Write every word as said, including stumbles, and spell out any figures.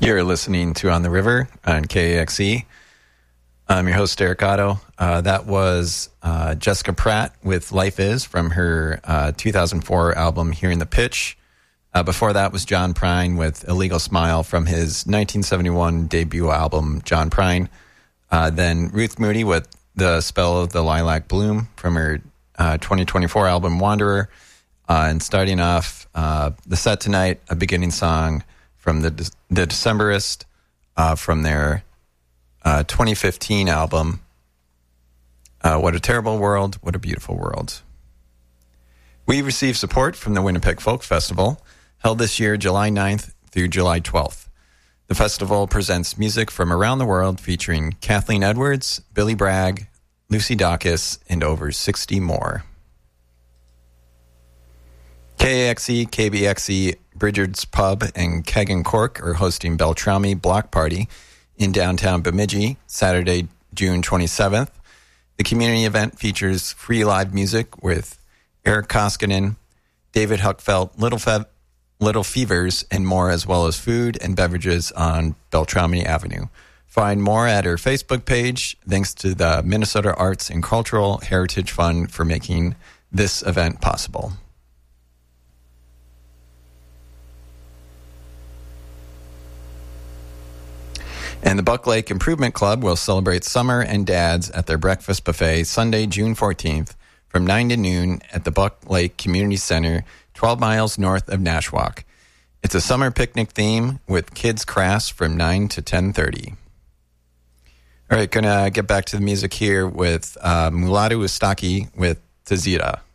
You're listening to On the River on K A X E. I'm your host, Eric Otto. Uh, that was uh, Jessica Pratt with Life Is from her uh, two thousand four album Hearing the Pitch. Uh, before that was John Prine with Illegal Smile from his nineteen seventy-one debut album, John Prine. Uh, then Ruth Moody with The Spell of the Lilac Bloom from her uh, twenty twenty-four album, Wanderer. Uh, and starting off uh, the set tonight, a beginning song from the the Decemberist uh, from their uh, twenty fifteen album, uh, What a Terrible World, What a Beautiful World. We received support from the Winnipeg Folk Festival, held this year July ninth through July twelfth. The festival presents music from around the world featuring Kathleen Edwards, Billy Bragg, Lucy Dacus, and over sixty more. K A X E, K B X E, Bridger's Pub, and Keg and Cork are hosting Beltrami Block Party in downtown Bemidji, Saturday, June twenty-seventh. The community event features free live music with Eric Koskinen, David Huckfelt, Little, Fe- Little Fevers, and more, as well as food and beverages on Beltrami Avenue. Find more at her Facebook page. Thanks to the Minnesota Arts and Cultural Heritage Fund for making this event possible. And the Buck Lake Improvement Club will celebrate summer and dads at their breakfast buffet Sunday, June fourteenth from nine to noon at the Buck Lake Community Center, twelve miles north of Nashwauk. It's a summer picnic theme with kids' crafts from nine to ten thirty. All right, going to get back to the music here with uh, Mulatu Ustaki with Tazita.